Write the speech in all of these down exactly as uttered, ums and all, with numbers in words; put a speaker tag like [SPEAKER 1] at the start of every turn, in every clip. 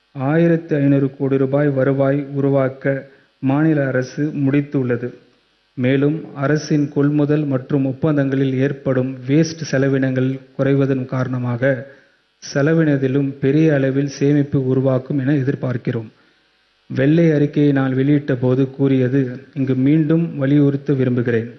[SPEAKER 1] ஆயிரத்து ஐநூறு கோடி ரூபாய் வருவாய் உருவாக்க மாநில அரசு முடித்துள்ளது. மேலும் அரசின் கொள்முதல் மற்றும் ஒப்பந்தங்களில் ஏற்படும் வேஸ்ட் செலவினங்கள் குறைவதன் காரணமாக செலவினத்திலும் பெரிய அளவில் சேமிப்பு உருவாக்கும் என எதிர்பார்க்கிறோம். வெள்ளை அறிக்கையை நான் வெளியிட்ட போது கூறியது இங்கு மீண்டும் வலியுறுத்த விரும்புகிறேன்.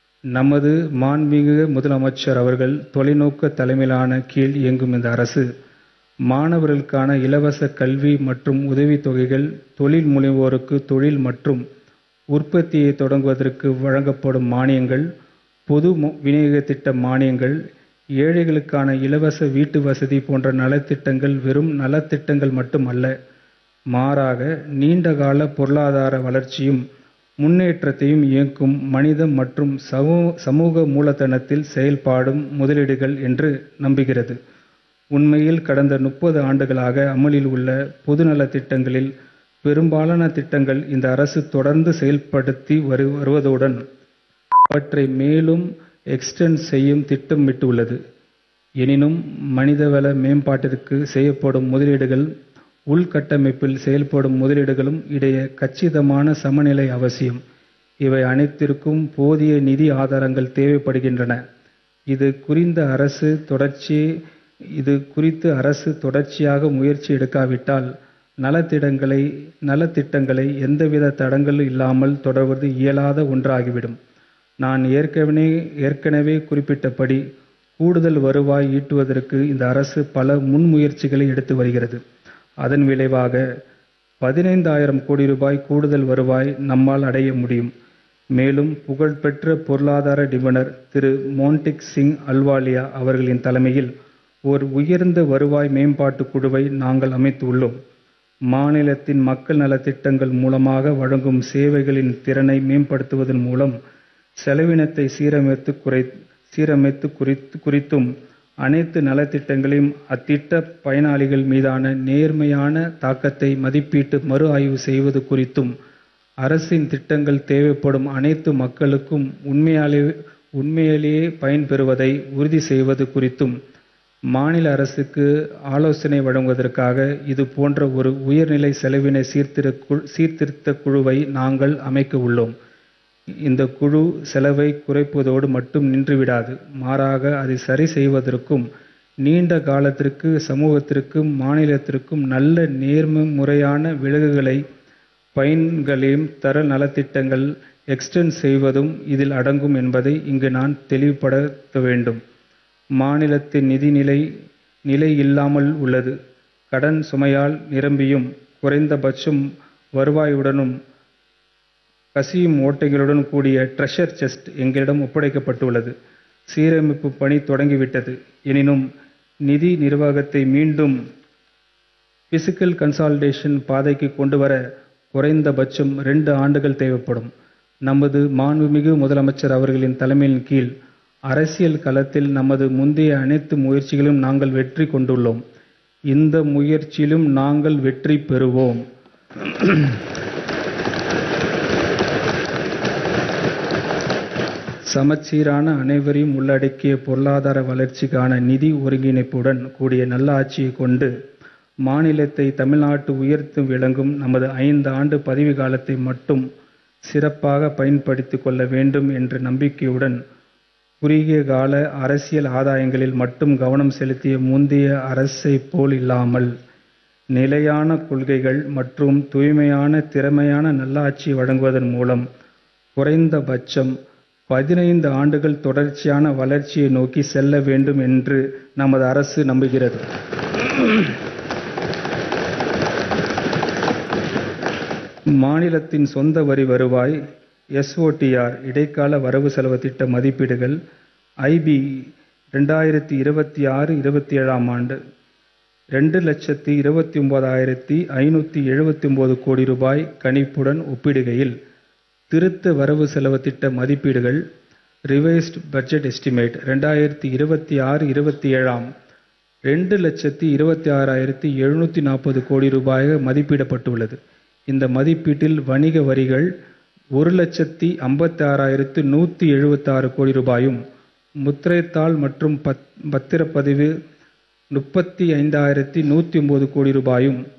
[SPEAKER 1] நமது மாண்புமிகு முதலமைச்சர் அவர்கள் தொலைநோக்கு தலைமையிலான கீழ் இயங்கும் இந்த அரசு மாணவர்களுக்கான இலவச கல்வி மற்றும் உதவித்தொகைகள், தொழில் முனைவோருக்கு தொழில் மற்றும் உற்பத்தியை தொடங்குவதற்கு வழங்கப்படும் மானியங்கள், பொது விநியோக திட்ட மானியங்கள், ஏழைகளுக்கான இலவச வீட்டு வசதி போன்ற நலத்திட்டங்கள் வெறும் நலத்திட்டங்கள் மட்டுமல்ல, மாறாக நீண்டகால பொருளாதார வளர்ச்சியும் முன்னேற்றத்தையும் இயக்கும் மனித மற்றும் சமூக மூலதனத்தில் செயல்பாடும் முதலீடுகள் என்று நம்புகிறது. உண்மையில் கடந்த முப்பது ஆண்டுகளாக அமலில் உள்ள பொதுநல திட்டங்களில் பெரும்பாலான திட்டங்கள் இந்த அரசு தொடர்ந்து செயல்படுத்தி வரு வருவதுடன் அவற்றை மேலும் எக்ஸ்டெண்ட் செய்யும் திட்டமிட்டுள்ளது. எனினும் மனிதவள மேம்பாட்டிற்கு செய்யப்படும் முதலீடுகள், உள்கட்டமைப்பில் செயல்படும் முதலீடுகளும் இடையே கச்சிதமான சமநிலை அவசியம். இவை அனைத்திற்கும் போதிய நிதி ஆதாரங்கள் தேவைப்படுகின்றன. இது குறித்த அரசு தொடர்ச்சி இது குறித்து அரசு தொடர்ச்சியாக முயற்சி எடுக்காவிட்டால் நலத்திட்டங்களை நலத்திட்டங்களை எந்தவித தடங்களும் இல்லாமல் தொடர்வது இயலாத ஒன்றாகிவிடும். நான் ஏற்கனவே ஏற்கனவே குறிப்பிட்டபடி கூடுதல் வருவாய் ஈட்டுவதற்கு இந்த அரசு பல முன்முயற்சிகளை எடுத்து வருகிறது. அதன் விளைவாக பதினைந்தாயிரம் கோடி ரூபாய் கூடுதல் வருவாய் நம்மால் அடைய முடியும். மேலும் புகழ்பெற்ற பொருளாதார நிபுணர் திரு மோன்டிக் சிங் அல்வாலியா அவர்களின் தலைமையில் ஒரு உயர்ந்த வருவாய் மேம்பாட்டு குழுவை நாங்கள் அமைத்துள்ளோம். மாநிலத்தின் மக்கள் நலத்திட்டங்கள் மூலமாக வழங்கும் சேவைகளின் திறனை மேம்படுத்துவதன் மூலம் செலவினத்தை சீரமைத்து குறை சீரமைத்து குறித்து குறித்தும் அனைத்து நலத்திட்டங்களையும் அத்திட்ட பயனாளிகள் மீதான நேர்மையான தாக்கத்தை மதிப்பீட்டு மறு ஆய்வு செய்வது குறித்தும் அரசின் திட்டங்கள் தேவைப்படும் அனைத்து மக்களுக்கும் உண்மையாலே உண்மையிலேயே பயன்பெறுவதை உறுதி செய்வது குறித்தும் மாநில அரசுக்கு ஆலோசனை வழங்குவதற்காக இது போன்ற ஒரு உயர்நிலை செலவின சீர்திருத்த குழுவை நாங்கள் அமைக்க உள்ளோம். இந்த குழு செலவை குறைப்பதோடு மட்டும் நின்றுவிடாது. மாறாக அதை சரி செய்வதற்கும் நீண்ட காலத்திற்கு சமூகத்திற்கும் மாநிலத்திற்கும் நல்ல நேர்முறையான விலகுகளை பயன்களையும் தர நலத்திட்டங்கள் எக்ஸ்டெண்ட் செய்வதும் இதில் அடங்கும் என்பதை இங்கு நான் தெளிவுபடுத்த வேண்டும். மாநிலத்தின் நிதிநிலை நிலை இல்லாமல் உள்ளது. கடன் சுமையால் நிரம்பியும் குறைந்தபட்சம் வருவாயுடனும் கசியும் ஓட்டைகளுடன் கூடிய ட்ரெஷர் செஸ்ட் எங்களிடம் ஒப்படைக்கப்பட்டுள்ளது. சீரமைப்பு பணி தொடங்கிவிட்டது. எனினும் நிதி நிர்வாகத்தை மீண்டும் பிசிக்கல் கன்சாலிடேஷன் பாதைக்கு கொண்டுவர குறைந்தபட்சம் இரண்டு ஆண்டுகள் தேவைப்படும். நமது மாண்புமிகு முதலமைச்சர் அவர்களின் தலைமையின் கீழ் அரசியல் களத்தில் நமது முந்தைய அனைத்து முயற்சிகளும் நாங்கள் வெற்றி கொண்டுள்ளோம். இந்த முயற்சியிலும் நாங்கள் வெற்றி பெறுவோம். சமச்சீரான அனைவரையும் உள்ளடக்கிய பொருளாதார வளர்ச்சிக்கான நிதி ஒருங்கிணைப்புடன் கூடிய நல்லாட்சியை கொண்டு மாநிலத்தை தமிழ்நாட்டு உயர்த்து விளங்கும் நமது ஐந்து ஆண்டு பதவி காலத்தை மட்டும் சிறப்பாக பயன்படுத்திக் கொள்ள வேண்டும் என்ற நம்பிக்கையுடன் குறுகிய கால அரசியல் ஆதாயங்களில் மட்டும் கவனம் செலுத்திய முந்தைய அரசை போல் இல்லாமல் நிலையான கொள்கைகள் மற்றும் தூய்மையான திறமையான நல்லாட்சி வழங்குவதன் மூலம் குறைந்தபட்சம் பதினைந்து ஆண்டுகள் தொடர்ச்சியான வளர்ச்சியை நோக்கி செல்ல வேண்டும் என்று நமது அரசு நம்புகிறது. மாநிலத்தின் சொந்த வரி வருவாய், எஸ்ஓடிஆர் இடைக்கால வரவு செலவு திட்ட மதிப்பீடுகள், ஐபி ரெண்டாயிரத்தி இருபத்தி ஆறு இருபத்தி ஏழாம் ஆண்டு ரெண்டு லட்சத்தி இருபத்தி ஒன்பதாயிரத்தி ஐநூற்றி எழுபத்தி ஒன்பது கோடி ரூபாய் கணிப்புடன் ஒப்பிடுகையில் திருத்த வரவு செலவு திட்ட மதிப்பீடுகள் ரிவைஸ்ட் பட்ஜெட் எஸ்டிமேட் ரெண்டாயிரத்தி இருபத்தி ஆறு இருபத்தி ஏழாம் ரெண்டு லட்சத்தி இருபத்தி ஆறாயிரத்தி எழுநூற்றி நாற்பது கோடி ரூபாயாக மதிப்பிடப்பட்டுள்ளது. இந்த மதிப்பீட்டில் வணிக வரிகள் ஒரு லட்சத்தி ஐம்பத்தி ஆறாயிரத்தி நூற்றி எழுபத்தி ஆறு கோடி ரூபாயும், முத்திரைத்தாள் மற்றும் பத் பத்திரப்பதிவு முப்பத்தி ஐந்தாயிரத்தி நூற்றி ஒன்பது கோடி ரூபாயும்,